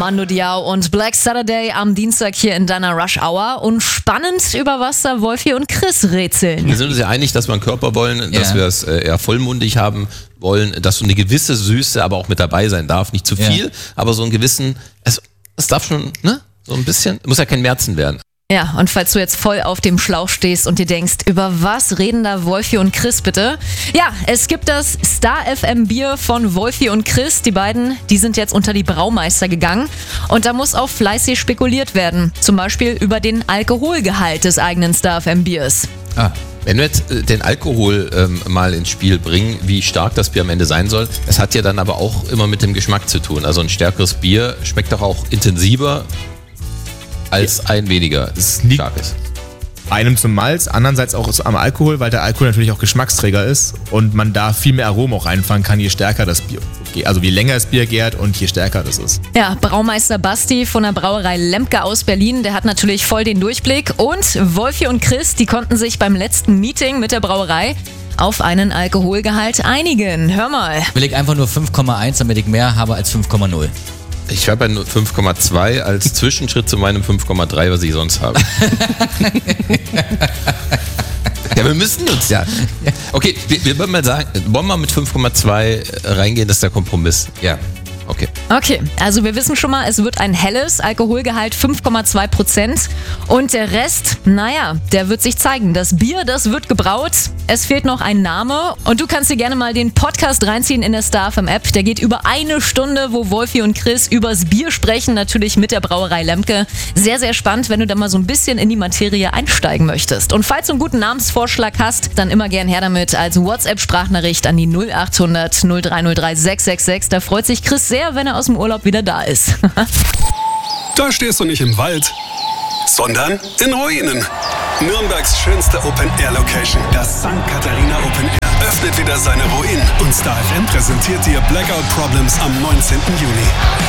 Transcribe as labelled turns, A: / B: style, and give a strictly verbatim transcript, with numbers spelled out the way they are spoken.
A: Mando Diao und Black Saturday am Dienstag hier in deiner Rush Hour. Und spannend, über was da Wolfi und Chris rätseln.
B: Wir sind uns ja einig, dass wir einen Körper wollen, dass
C: Ja.
B: wir es äh, eher vollmundig haben wollen, dass so eine gewisse Süße aber auch mit dabei sein darf. Nicht zu viel,
C: Ja.
B: aber so einen gewissen, also es darf schon, ne? So ein bisschen, muss ja kein Märzen werden.
A: Ja, und falls du jetzt voll auf dem Schlauch stehst und dir denkst, über was reden da Wolfi und Chris bitte? Ja, es gibt das Star F M Bier von Wolfi und Chris. Die beiden, die sind jetzt unter die Braumeister gegangen. Und da muss auch fleißig spekuliert werden. Zum Beispiel über den Alkoholgehalt des eigenen Star F M Biers.
C: Ah.
B: Wenn wir jetzt äh, den Alkohol ähm, mal ins Spiel bringen, wie stark das Bier am Ende sein soll, es hat ja dann aber auch immer mit dem Geschmack zu tun. Also ein stärkeres Bier schmeckt doch auch intensiver als ein weniger
D: liegt-
B: starkes.
D: Einem zum Malz, andererseits auch am Alkohol, weil der Alkohol natürlich auch Geschmacksträger ist und man da viel mehr Aromen auch reinfangen kann, je stärker das Bier, also je länger das Bier gärt und je stärker das ist.
A: Ja, Braumeister Basti von der Brauerei Lemke aus Berlin, der hat natürlich voll den Durchblick. Und Wolfi und Chris, die konnten sich beim letzten Meeting mit der Brauerei auf einen Alkoholgehalt einigen. Hör mal.
C: Ich leg einfach nur fünf Komma eins, damit ich mehr habe als fünf Komma null.
B: Ich habe ja fünf Komma zwei als Zwischenschritt zu meinem fünf Komma drei, was ich sonst habe. Ja, wir müssen uns ja. Okay, wir, wir wollen mal sagen, wollen wir mit fünf Komma zwei reingehen, das ist der Kompromiss.
C: Ja.
B: Okay.
A: Okay, also wir wissen schon mal, es wird ein helles Alkoholgehalt fünf Komma zwei Prozent und der Rest, naja, der wird sich zeigen. Das Bier, das wird gebraut, es fehlt noch ein Name und du kannst dir gerne mal den Podcast reinziehen in der Star F M App. Der geht über eine Stunde, wo Wolfi und Chris übers Bier sprechen, natürlich mit der Brauerei Lemke. Sehr, sehr spannend, wenn du da mal so ein bisschen in die Materie einsteigen möchtest. Und falls du einen guten Namensvorschlag hast, dann immer gern her damit als WhatsApp-Sprachnachricht an die null acht hundert null drei null drei sechs sechs sechs. Da freut sich Chris sehr, wenn er aus dem Urlaub wieder da ist.
E: Da stehst du nicht im Wald, sondern in Ruinen. Nürnbergs schönste Open-Air-Location, das Sankt Katharina Open Air, öffnet wieder seine Ruinen. Und Star F M präsentiert dir Blackout Problems am neunzehnten Juni.